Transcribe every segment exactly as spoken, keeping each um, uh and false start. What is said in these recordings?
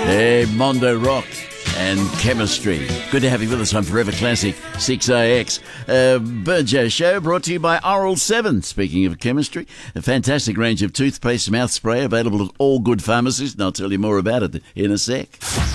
Hey, Mondo Rock and Chemistry. Good to have you with us on Forever Classic six A X. Uh, Burjo Show brought to you by Oral seven. Speaking of chemistry, a fantastic range of toothpaste, mouth spray available at all good pharmacies, and I'll tell you more about it in a sec.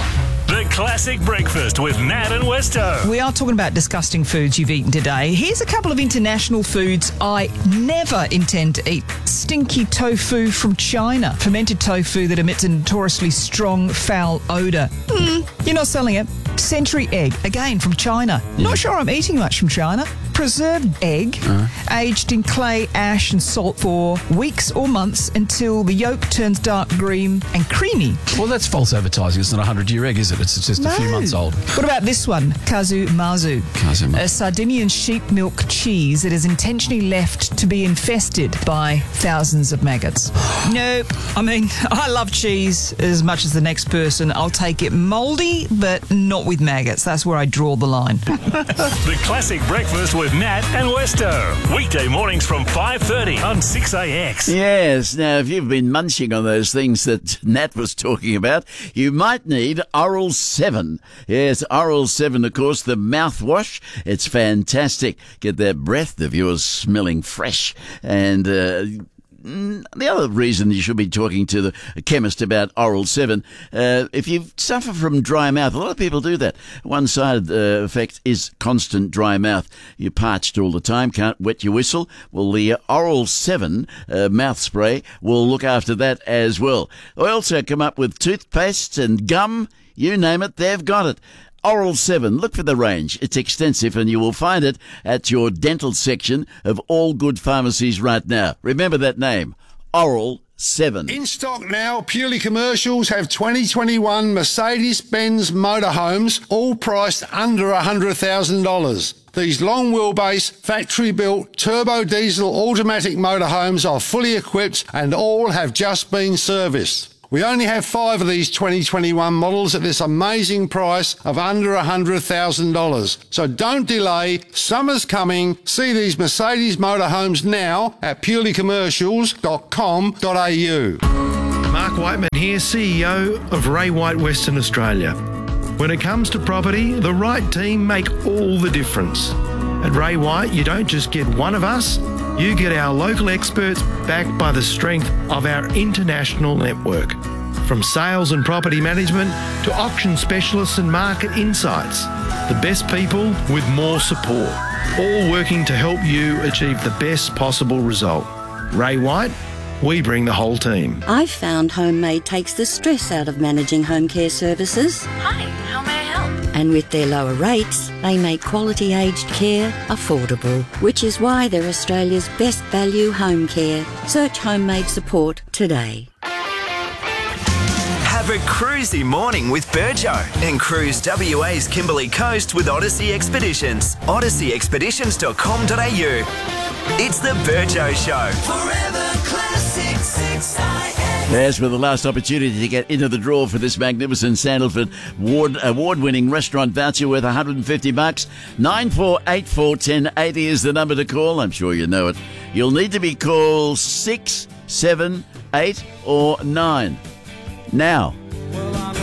The Classic Breakfast with Nat and Westo. We are talking about disgusting foods you've eaten today. Here's a couple of international foods I never intend to eat. Stinky tofu from China. Fermented tofu that emits a notoriously strong, foul odour. Mm, you're not selling it. Century egg, again from China. Yeah. Not sure I'm eating much from China. Preserved egg, uh-huh. aged in clay, ash and salt for weeks or months until the yolk turns dark green and creamy. Well, that's false advertising. It's not a hundred-year egg, is it? It's just no. a few months old. What about this one? Kazu Mazu. Kazu Mazu. A Sardinian sheep milk cheese that is intentionally left to be infested by thousands of maggots. Nope. I mean, I love cheese as much as the next person. I'll take it mouldy, but not with maggots. That's where I draw the line. The Classic Breakfast with Nat and Westo. Weekday mornings from five thirty on six A X. Yes, now if you've been munching on those things that Nat was talking about, you might need Oral seven. Yes, Oral seven, of course, the mouthwash. It's fantastic. Get that breath of yours smelling fresh. And uh, the other reason you should be talking to the chemist about Oral seven, uh, if you suffer from dry mouth, a lot of people do that. One side uh, effect is constant dry mouth. You're parched all the time, can't wet your whistle. Well, the uh, Oral seven uh, mouth spray will look after that as well. They also come up with toothpaste and gum. You name it, they've got it. Oral seven, look for the range. It's extensive and you will find it at your dental section of all good pharmacies right now. Remember that name, Oral seven. In stock now, Purely Commercials have twenty twenty-one Mercedes-Benz motorhomes, all priced under one hundred thousand dollars. These long wheelbase, factory-built, turbo diesel automatic motorhomes are fully equipped and all have just been serviced. We only have five of these twenty twenty-one models at this amazing price of under one hundred thousand dollars. So don't delay. Summer's coming. See these Mercedes motorhomes now at purely commercials dot com dot a u. Mark Whiteman here, C E O of Ray White Western Australia. When it comes to property, the right team make all the difference. At Ray White, you don't just get one of us, you get our local experts backed by the strength of our international network. From sales and property management to auction specialists and market insights, the best people with more support, all working to help you achieve the best possible result. Ray White, we bring the whole team. I've found Homemade takes the stress out of managing home care services. Hi, how may I help? And with their lower rates, they make quality aged care affordable, which is why they're Australia's best value home care. Search Homemade support today. Have a cruisy morning with Burjo and cruise W A's Kimberley Coast with Odyssey Expeditions. odyssey expeditions dot com dot a u. It's the Burjo Show. Forever Classic six I X. There's for the last opportunity to get into the draw for this magnificent Sandalford award, award-winning restaurant voucher worth one hundred fifty bucks. nine four eight four, one zero eight zero is the number to call. I'm sure you know it. You'll need to be called six, seven, eight or nine. Now,